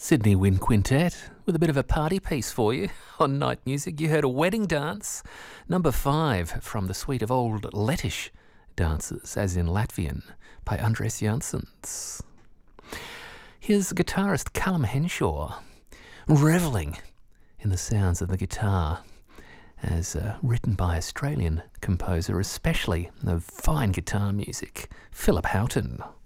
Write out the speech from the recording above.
Sydney Wind Quintet with a bit of a party piece for you on Night Music. You heard A Wedding Dance, number 5 from the suite of old Lettish dances, as in Latvian, by Andres Janssens. Here's guitarist Callum Henshaw revelling in the sounds of the guitar as written by Australian composer, especially of fine guitar music, Philip Houghton.